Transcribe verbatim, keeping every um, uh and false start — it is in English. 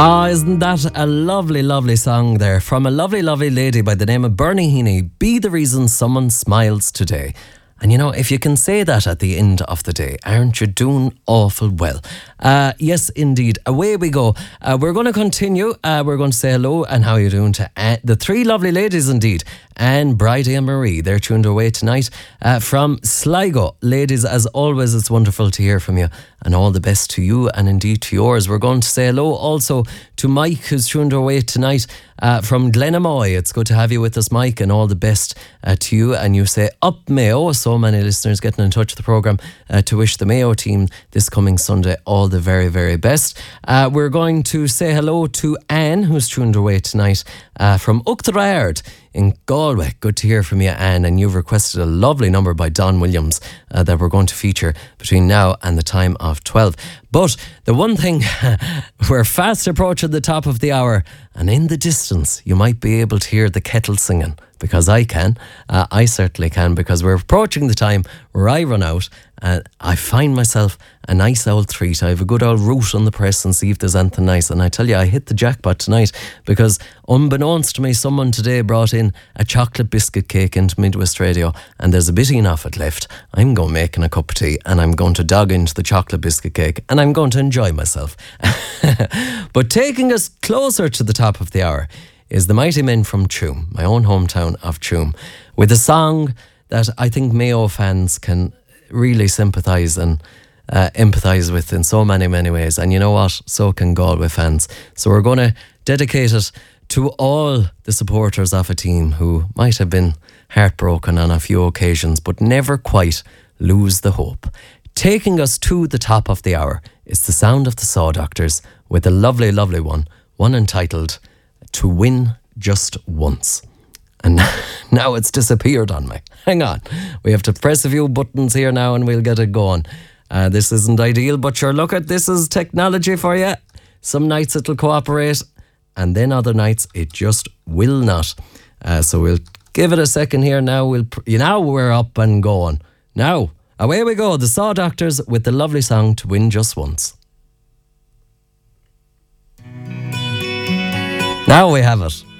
Ah, isn't that a lovely, lovely song there from a lovely, lovely lady by the name of Bernie Heaney? Be the reason someone smiles today. And you know, if you can say that at the end of the day, aren't you doing awful well? Uh, yes, indeed. Away we go. Uh, we're going to continue. Uh, we're going to say hello and how you doing to uh, the three lovely ladies indeed. Anne, Bridie and Marie. They're tuned away tonight uh, from Sligo. Ladies, as always, it's wonderful to hear from you and all the best to you and indeed to yours. We're going to say hello also to Mike, who's tuned away tonight uh, from Glenamoy. It's good to have you with us, Mike, and all the best uh, to you. And you say up Mayo. So many listeners getting in touch with the programme uh, to wish the Mayo team this coming Sunday all the very, very best. Uh, we're going to say hello to Anne, who's tuned away tonight uh, from Uachtarard in Galway. Good to hear from you, Anne, and you've requested a lovely number by Don Williams uh, that we're going to feature between now and the time of twelve. But the one thing, we're fast approaching the top of the hour, and in the distance you might be able to hear the kettle singing, because I can. Uh, I certainly can, because we're approaching the time where I run out and I find myself a nice old treat. I have a good old root on the press and see if there's anything nice. And I tell you, I hit the jackpot tonight, because unbeknownst to me, someone today brought in a chocolate biscuit cake into Midwest Radio, and there's a bit enough of it left. I'm going making a cup of tea and I'm going to dog into the chocolate biscuit cake and I'm going to enjoy myself. But taking us closer to the top of the hour is the Mighty Men from Tuam, my own hometown of Tuam, with a song that I think Mayo fans can really sympathise and uh, empathise with in so many, many ways. And you know what? So can Galway fans. So we're going to dedicate it to all the supporters of a team who might have been heartbroken on a few occasions, but never quite lose the hope. Taking us to the top of the hour is the sound of the Saw Doctors with a lovely, lovely one, one entitled To Win Just Once. And now it's disappeared on me. Hang on. We have to press a few buttons here now and we'll get it going. Uh, this isn't ideal, but sure, look at this is technology for you. Some nights it'll cooperate and then other nights it just will not. Uh, so we'll give it a second here now. We'll pr- you know, we're up and going. Now, away we go. The Saw Doctors with the lovely song To Win Just Once. Now we have it.